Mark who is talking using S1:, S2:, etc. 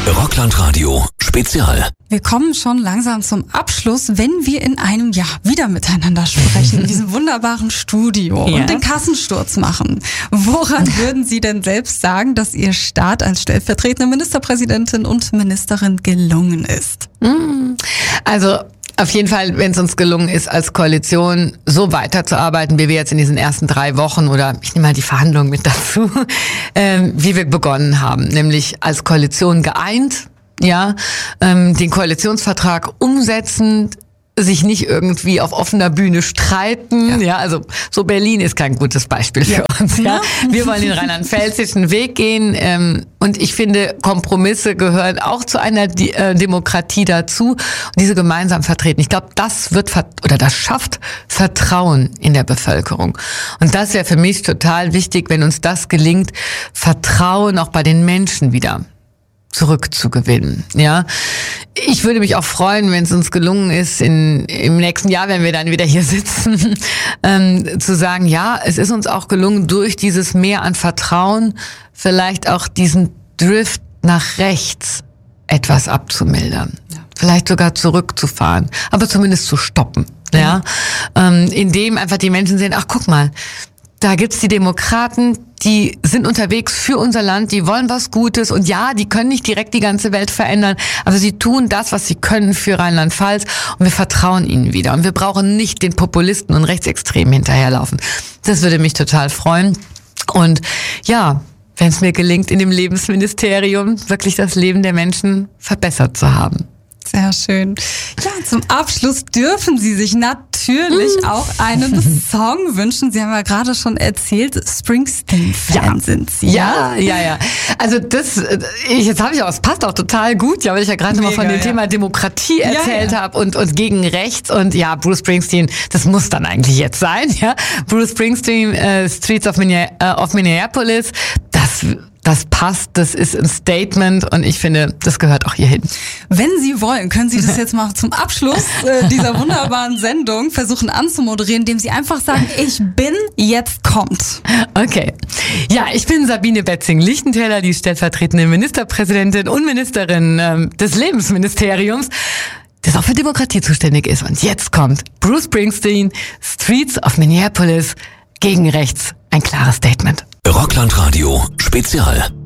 S1: Rockland-Radio Spezial.
S2: Wir kommen schon langsam zum Abschluss, wenn wir in einem Jahr wieder miteinander sprechen, in diesem wunderbaren Studio und den Kassensturz machen. Woran würden Sie denn selbst sagen, dass Ihr Start als stellvertretende Ministerpräsidentin und Ministerin gelungen ist?
S3: Also auf jeden Fall, wenn es uns gelungen ist, als Koalition so weiterzuarbeiten, wie wir jetzt in diesen ersten 3 Wochen, oder ich nehme mal die Verhandlungen mit dazu, wie wir begonnen haben, nämlich als Koalition geeint, den Koalitionsvertrag umsetzen, sich nicht irgendwie auf offener Bühne streiten, also so Berlin ist kein gutes Beispiel für uns, Wir wollen den rheinland-pfälzischen Weg gehen, und ich finde, Kompromisse gehören auch zu einer Demokratie dazu und diese gemeinsam vertreten. Ich glaube, das schafft Vertrauen in der Bevölkerung. Und das wäre für mich total wichtig, wenn uns das gelingt, Vertrauen auch bei den Menschen wieder zurückzugewinnen, Ich würde mich auch freuen, wenn es uns gelungen ist, im nächsten Jahr, wenn wir dann wieder hier sitzen, zu sagen, es ist uns auch gelungen, durch dieses Mehr an Vertrauen vielleicht auch diesen Drift nach rechts etwas abzumildern. Vielleicht sogar zurückzufahren, aber zumindest zu stoppen, indem einfach die Menschen sehen, ach, guck mal, da gibt's die Demokraten, die sind unterwegs für unser Land, die wollen was Gutes und die können nicht direkt die ganze Welt verändern, aber sie tun das, was sie können für Rheinland-Pfalz und wir vertrauen ihnen wieder. Und wir brauchen nicht den Populisten und Rechtsextremen hinterherlaufen. Das würde mich total freuen. Und wenn es mir gelingt, in dem Lebensministerium wirklich das Leben der Menschen verbessert zu haben.
S2: Sehr schön. Ja, zum Abschluss dürfen Sie sich natürlich auch einen Song wünschen. Sie haben ja gerade schon erzählt, Springsteen-Fan sind Sie.
S3: Ja. Also jetzt habe ich auch, es passt auch total gut, weil ich ja gerade mal von dem Thema Demokratie erzählt habe und gegen rechts und Bruce Springsteen, das muss dann eigentlich jetzt sein, Bruce Springsteen, Streets of Minneapolis, das passt, das ist ein Statement und ich finde, das gehört auch hier hin.
S2: Wenn Sie wollen, können Sie das jetzt mal zum Abschluss dieser wunderbaren Sendung versuchen anzumoderieren, indem Sie einfach sagen, ich bin, jetzt kommt.
S3: Okay. Ja, ich bin Sabine Betzing-Lichtentäler, die stellvertretende Ministerpräsidentin und Ministerin des Lebensministeriums, das auch für Demokratie zuständig ist. Und jetzt kommt Bruce Springsteen, Streets of Minneapolis, gegen rechts, ein klares Statement.
S1: Rockland-Radio Spezial.